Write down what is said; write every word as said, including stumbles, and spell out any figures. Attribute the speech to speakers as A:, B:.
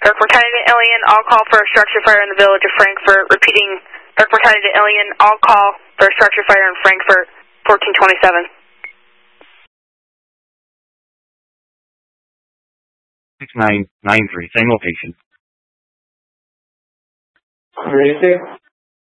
A: Airport Titan Alien, all call for a structure fire in the village of Frankfurt. Repeating, Airport Titan Alien, all call for a structure fire in Frankfurt, fourteen twenty-seven.
B: six nine nine three, same location.
C: Raising.